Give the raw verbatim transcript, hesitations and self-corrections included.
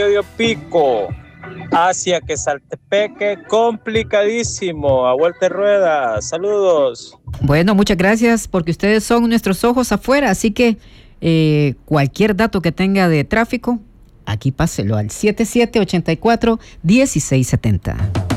Pico hacia Quesaltepeque, complicadísimo, a vuelta de rueda. Saludos. Bueno, muchas gracias porque ustedes son nuestros ojos afuera, así que eh, cualquier dato que tenga de tráfico, aquí páselo al siete siete ocho cuatro uno seis siete cero.